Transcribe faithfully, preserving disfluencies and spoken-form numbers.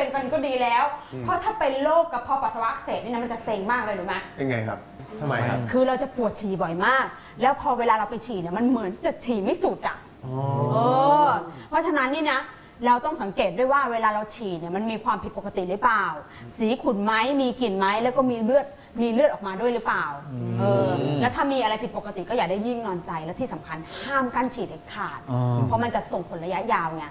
เป็นกันก็ดีแล้วเพราะถ้าเป็นโรคกระเพาะปัสสาวะอักเสบนี่นะมันจะเซ็งมากเลยรู้ไหมเป็นไงครับทำไมครับคือเราจะปวดฉี่บ่อยมากแล้วพอเวลาเราไปฉี่เนี่ยมันเหมือนจะฉี่ไม่สุดอ่ะเออเพราะฉะนั้นนี่นะเราต้องสังเกตด้วยว่าเวลาเราฉี่เนี่ยมันมีความผิดปกติหรือเปล่าสีขุ่นไหมมีกลิ่นไหมแล้วก็มีเลือดมีเลือดออกมาด้วยหรือเปล่าเออแล้วถ้ามีอะไรผิดปกติก็อย่าได้ยิ่งนอนใจและที่สำคัญห้ามกั้นฉี่เด็ดขาดเพราะมันจะส่งผลระยะยาวไง